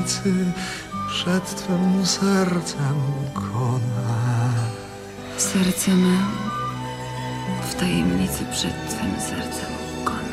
tajemnicy przed Twym sercem kona. Serce me w tajemnicy przed Twym sercem kona.